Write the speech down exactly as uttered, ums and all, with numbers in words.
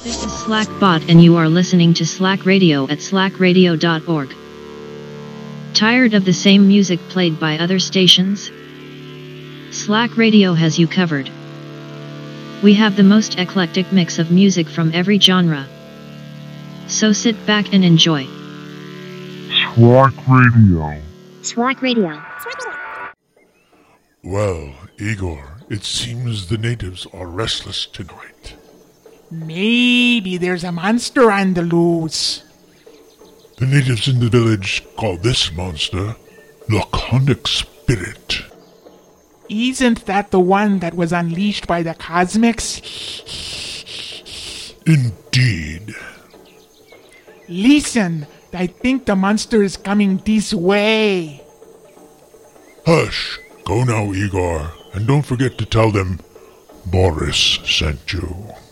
This is Slackbot and you are listening to Slack Radio at slack radio dot org. Tired of the same music played by other stations? Slack Radio has you covered. We have the most eclectic mix of music from every genre. So sit back and enjoy. Slack Radio. Slack Radio. Well, Igor, it seems the natives are restless tonight. Maybe there's a monster on the loose. The natives in the village call this monster Laconic Spirit. Isn't that the one that was unleashed by the Cosmics? Indeed. Listen, I think the monster is coming this way. Hush, go now, Igor, and don't forget to tell them Boris sent you.